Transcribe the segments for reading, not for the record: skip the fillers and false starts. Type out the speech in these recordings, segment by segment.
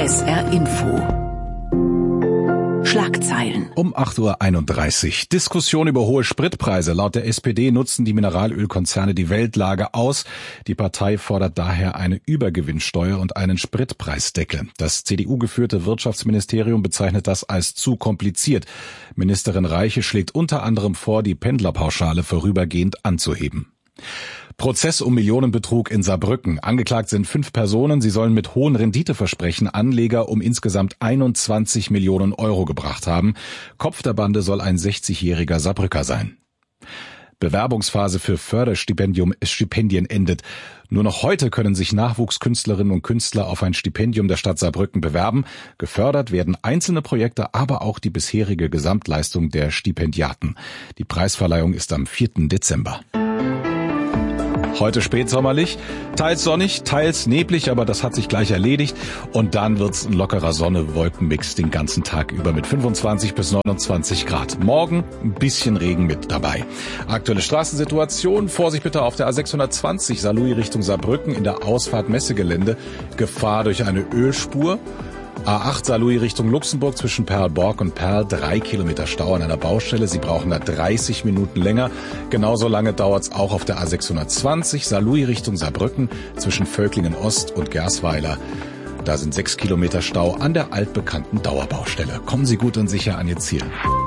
SR Info. Schlagzeilen. Um 8:31 Uhr. Diskussion über hohe Spritpreise. Laut der SPD nutzen die Mineralölkonzerne die Weltlage aus. Die Partei fordert daher eine Übergewinnsteuer und einen Spritpreisdeckel. Das CDU-geführte Wirtschaftsministerium bezeichnet das als zu kompliziert. Ministerin Reiche schlägt unter anderem vor, die Pendlerpauschale vorübergehend anzuheben. Prozess um Millionenbetrug in Saarbrücken. Angeklagt sind 5 Personen. Sie sollen mit hohen Renditeversprechen Anleger um insgesamt 21 Millionen Euro gebracht haben. Kopf der Bande soll ein 60-jähriger Saarbrücker sein. Bewerbungsphase für Förderstipendien endet. Nur noch heute können sich Nachwuchskünstlerinnen und Künstler auf ein Stipendium der Stadt Saarbrücken bewerben. Gefördert werden einzelne Projekte, aber auch die bisherige Gesamtleistung der Stipendiaten. Die Preisverleihung ist am 4. Dezember. Heute spätsommerlich, teils sonnig, teils neblig, aber das hat sich gleich erledigt. Und dann wird's ein lockerer Sonne-Wolkenmix den ganzen Tag über mit 25 bis 29 Grad. Morgen ein bisschen Regen mit dabei. Aktuelle Straßensituation, Vorsicht bitte auf der A620 Saarlouis Richtung Saarbrücken in der Ausfahrt Messegelände. Gefahr durch eine Ölspur. A8 Saarlouis Richtung Luxemburg zwischen Perl-Borg und Perl, 3 Kilometer Stau an einer Baustelle. Sie brauchen da 30 Minuten länger. Genauso lange dauert's auch auf der A620 Saarlouis Richtung Saarbrücken zwischen Völklingen Ost und Gersweiler. Da sind 6 Kilometer Stau an der altbekannten Dauerbaustelle. Kommen Sie gut und sicher an Ihr Ziel.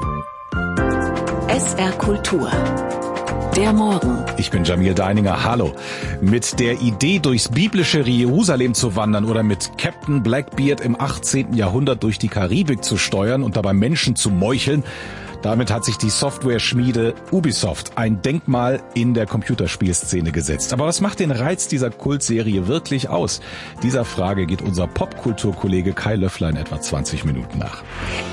SR Kultur. Der Morgen. Ich bin Jamil Deininger, hallo. Mit der Idee, durchs biblische Jerusalem zu wandern oder mit Captain Blackbeard im 18. Jahrhundert durch die Karibik zu steuern und dabei Menschen zu meucheln, damit hat sich die Software-Schmiede Ubisoft ein Denkmal in der Computerspielszene gesetzt. Aber was macht den Reiz dieser Kultserie wirklich aus? Dieser Frage geht unser Popkulturkollege Kai Löffler in etwa 20 Minuten nach.